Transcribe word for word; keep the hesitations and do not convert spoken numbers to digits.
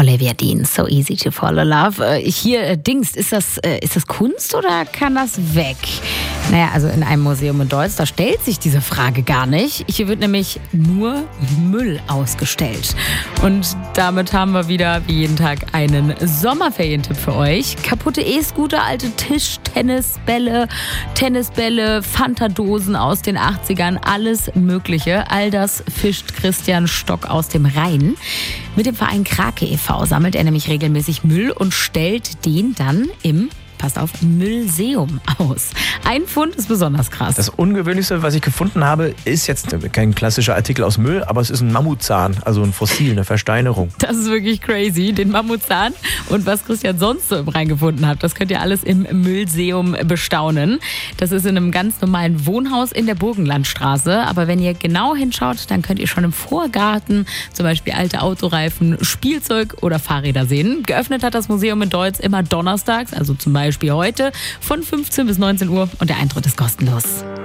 Olivia Dean, So Easy to Fall in Love. Äh, hier, äh, Dings, ist das, äh, ist das Kunst oder kann das weg? Naja, also in einem Museum in Deutz, da stellt sich diese Frage gar nicht. Hier wird nämlich nur Müll ausgestellt. Und damit haben wir wieder wie jeden Tag einen Sommerferientipp für euch. Kaputte E-Scooter, alte Tischtennisbälle, Tennisbälle, Fanta-Dosen aus den achtzigern, alles Mögliche. All das fischt Christian Stock aus dem Rhein. Mit dem Verein Krake e V sammelt er nämlich regelmäßig Müll und stellt den dann im, passt auf, Müllseum aus. Ein Fund ist besonders krass. Das Ungewöhnlichste, was ich gefunden habe, ist jetzt kein klassischer Artikel aus Müll, aber es ist ein Mammutzahn, also ein Fossil, eine Versteinerung. Das ist wirklich crazy, den Mammutzahn und was Christian sonst so im Rhein gefunden hat, das könnt ihr alles im Müllseum bestaunen. Das ist in einem ganz normalen Wohnhaus in der Burgenlandstraße, aber wenn ihr genau hinschaut, dann könnt ihr schon im Vorgarten zum Beispiel alte Autoreifen, Spielzeug oder Fahrräder sehen. Geöffnet hat das Museum in Deutz immer donnerstags, also zum Beispiel heute von fünfzehn bis neunzehn Uhr und der Eintritt ist kostenlos.